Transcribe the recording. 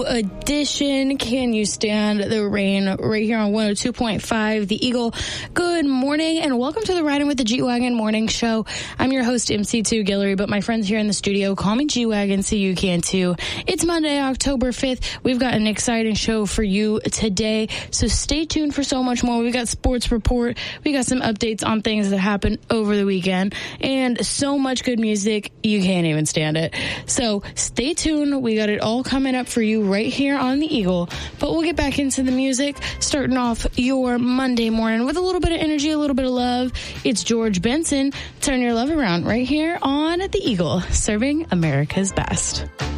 Eagle edition. Can you stand the rain? Right here on 102.5 The Eagle. Good morning and welcome to the Riding with the G-Wagon morning show. I'm your host, MC2 Guillory, but my friends here in the studio call me G-Wagon, so you can too. It's Monday, October 5th. We've got an exciting show for you today, so stay tuned for so much more. We got sports report. We got some updates on things that happened over the weekend and so much good music. You can't even stand it. So stay tuned. We got it all coming up for you right here on The Eagle. But we'll get back into the music, starting off your Monday morning with a little bit of energy, a little bit of love. It's George Benson. Turn your love around right here on The Eagle, serving America's best.